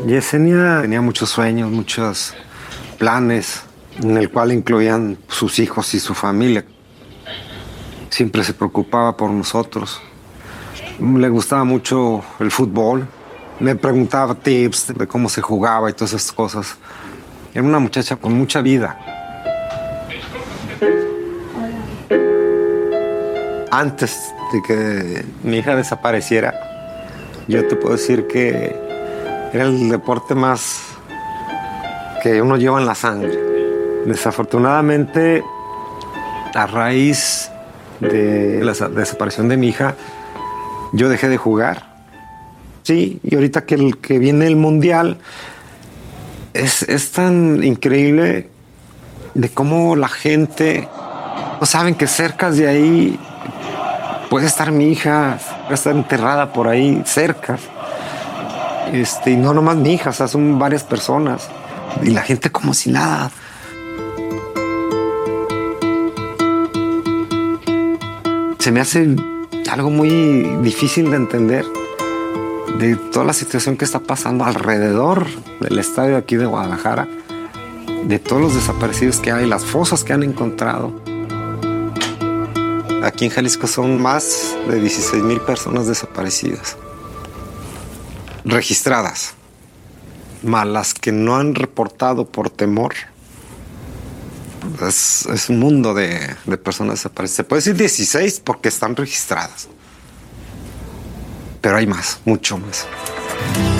Yesenia tenía muchos sueños, muchos planes, en el cual incluían sus hijos y su familia. Siempre se preocupaba por nosotros. Le gustaba mucho el fútbol. Me preguntaba tips de cómo se jugaba y todas esas cosas. Era una muchacha con mucha vida. Antes de que mi hija desapareciera, yo te puedo decir que era el deporte más que uno lleva en la sangre. Desafortunadamente, a raíz de la desaparición de mi hija, yo dejé de jugar. Sí, y ahorita que viene el Mundial, es tan increíble de cómo la gente no saben que cerca de ahí puede estar mi hija, puede estar enterrada por ahí cerca. Y no nomás mi hija, o sea, son varias personas. Y la gente como si nada. Se me hace algo muy difícil de entender de toda la situación que está pasando alrededor del estadio aquí de Guadalajara, de todos los desaparecidos que hay, las fosas que han encontrado. Aquí en Jalisco son más de 16,000 personas desaparecidas, registradas, más las que no han reportado por temor. Es un mundo de personas desaparecidas. Se puede decir 16 porque están registradas, pero hay más, mucho más.